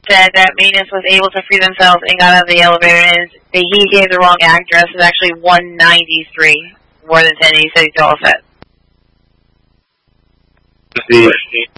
said that maintenance was able to free themselves and got out of the elevator, and he gave the wrong address. It's actually 193 Worthington, and he said he's all set. The